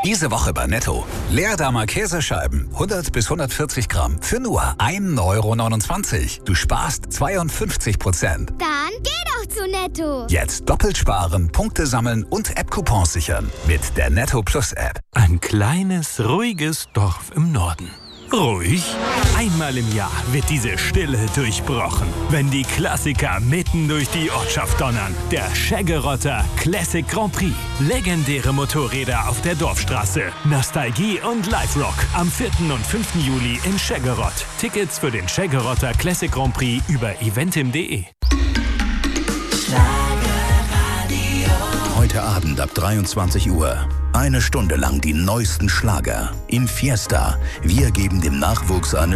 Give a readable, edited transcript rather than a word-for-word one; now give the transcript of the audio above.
Diese Woche bei Netto. Leerdamer Käsescheiben, 100 bis 140 Gramm, für nur 1,29 €. Du sparst 52%. Dann geh doch zu Netto. Jetzt doppelt sparen, Punkte sammeln und App-Coupons sichern. Mit der Netto Plus App. Ein kleines, ruhiges Dorf im Norden. Ruhig? Einmal im Jahr wird diese Stille durchbrochen, wenn die Klassiker mitten durch die Ortschaft donnern. Der Scheggerotter Classic Grand Prix. Legendäre Motorräder auf der Dorfstraße. Nostalgie und Live-Rock. Am 4. und 5. Juli in Scheggerott. Tickets für den Scheggerotter Classic Grand Prix über eventim.de. Heute Abend ab 23 Uhr. Eine Stunde lang die neuesten Schlager in Fiesta. Wir geben dem Nachwuchs eine